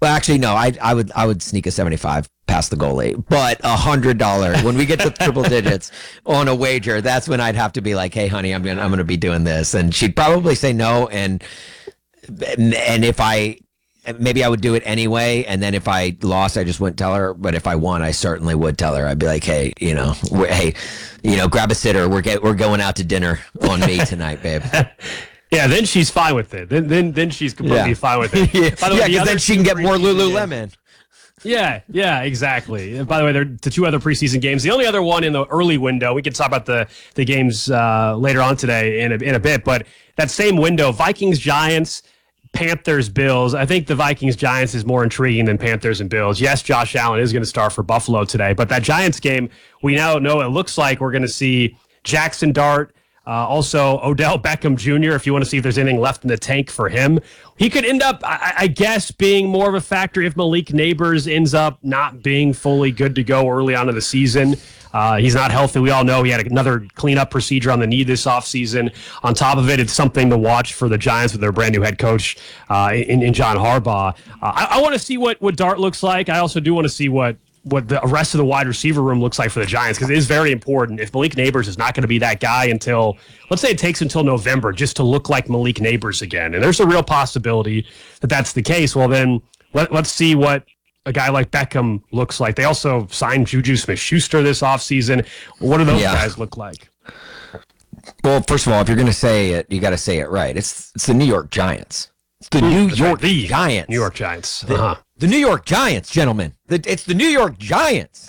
Well, actually, no. I would sneak a 75 past the goalie, but $100 when we get to triple digits on a wager, that's when I'd have to be like, hey, honey, I'm gonna be doing this, and she'd probably say no, and if maybe I would do it anyway, and then if I lost, I just wouldn't tell her. But if I won, I certainly would tell her. I'd be like, hey, grab a sitter. We're going out to dinner on me tonight, babe. Yeah, then she's fine with it. Then she's completely fine with it. Because then she can get more Lululemon. Yeah, exactly. And by the way, they're the two other preseason games. The only other one in the early window, we can talk about the games later on today in a bit, but that same window, Vikings-Giants, Panthers-Bills. I think the Vikings-Giants is more intriguing than Panthers and Bills. Yes, Josh Allen is going to start for Buffalo today, but that Giants game, we now know it looks like we're going to see Jackson Dart, also Odell Beckham Jr., if you want to see if there's anything left in the tank for him. He could end up, I guess, being more of a factor if Malik Neighbors ends up not being fully good to go early on in the season. He's not healthy. We all know he had another cleanup procedure on the knee this offseason. On top of it, it's something to watch for the Giants with their brand new head coach in John Harbaugh. I want to see what Dart looks like. I also do want to see what the rest of the wide receiver room looks like for the Giants, because it is very important. If Malik Neighbors is not going to be that guy until, let's say it takes until November just to look like Malik Neighbors again, and there's a real possibility that that's the case, well then let's see what a guy like Beckham looks like. They also signed Juju Smith-Schuster this offseason. What do those guys look like? Well, first of all, if you're going to say it, you got to say it right. It's the New York Giants. It's the New York Giants. New York Giants. The New York Giants, gentlemen. It's the New York Giants.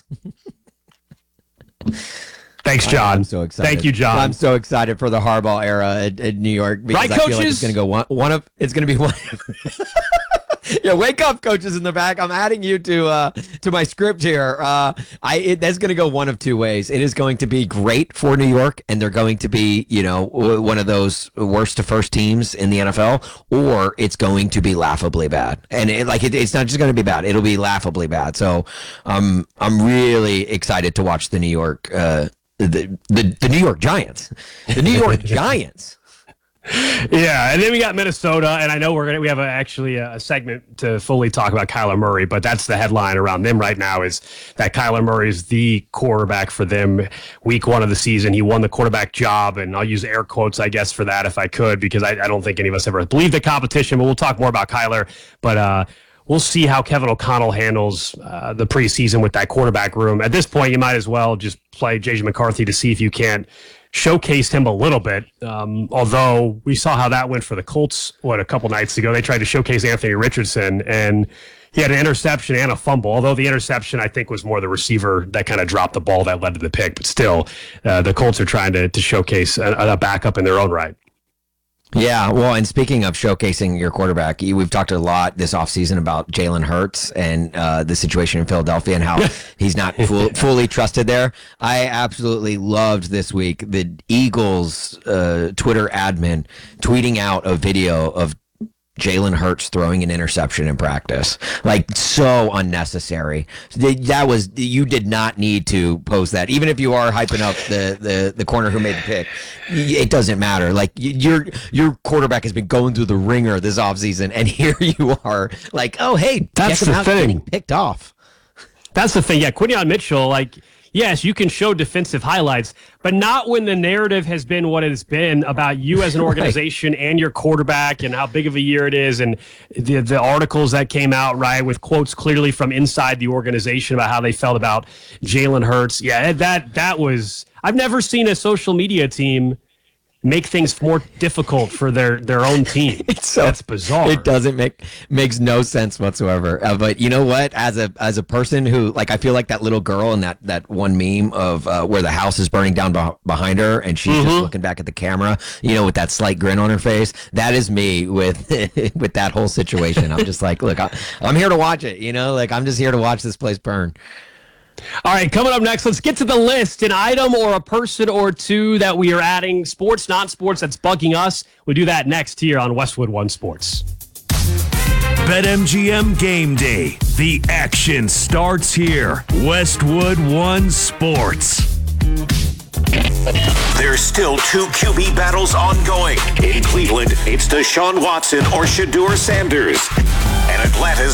Thanks, John. I'm so excited. Thank you, John. I'm so excited for the Harbaugh era at New York, because I feel like it's going to go it's going to be one. Yeah, wake up, coaches in the back. I'm adding you to my script here. That's going to go one of two ways. It is going to be great for New York, and they're going to be, one of those worst to first teams in the NFL, or it's going to be laughably bad. And it's not just going to be bad; it'll be laughably bad. So, I'm really excited to watch the New York, the New York Giants, the New York Giants. Yeah, and then we got Minnesota, and I know we have actually a segment to fully talk about Kyler Murray, but that's the headline around them right now, is that Kyler Murray is the quarterback for them. Week 1 of the season, he won the quarterback job, and I'll use air quotes, I guess, for that if I could, because I don't think any of us ever believed the competition, but we'll talk more about Kyler. But we'll see how Kevin O'Connell handles the preseason with that quarterback room. At this point, you might as well just play J.J. McCarthy to see if you can't showcased him a little bit, although we saw how that went for the Colts, a couple nights ago. They tried to showcase Anthony Richardson, and he had an interception and a fumble, although the interception, I think, was more the receiver that kind of dropped the ball that led to the pick. But still, the Colts are trying to showcase a backup in their own right. Yeah, well, and speaking of showcasing your quarterback, we've talked a lot this offseason about Jalen Hurts and the situation in Philadelphia and how he's not fully trusted there. I absolutely loved this week the Eagles Twitter admin tweeting out a video of Jalen Hurts throwing an interception in practice. So unnecessary. You did not need to post that. Even if you are hyping up the corner who made the pick, it doesn't matter. Your quarterback has been going through the ringer this offseason, and here you are oh, hey, that's the thing. Getting picked off. That's the thing. Yeah, Quinyon Mitchell, yes, you can show defensive highlights, but not when the narrative has been what it's been about you as an organization and your quarterback and how big of a year it is, and the articles that came out, right, with quotes clearly from inside the organization about how they felt about Jalen Hurts. Yeah, that was – I've never seen a social media team make things more difficult for their own team. That's bizarre. It doesn't makes no sense whatsoever. But you know what? As a person who I feel like that little girl in that one meme of where the house is burning down behind her and she's just looking back at the camera, with that slight grin on her face. That is me with with that whole situation. I'm just look, I'm here to watch it. I'm just here to watch this place burn. All right, coming up next, let's get to the list. An item or a person or two that we are adding, sports, non-sports, that's bugging us. We'll do that next here on Westwood One Sports. BetMGM Game Day. The action starts here. Westwood One Sports. There's still 2 QB battles ongoing. In Cleveland, it's Deshaun Watson or Shedeur Sanders. And Atlanta's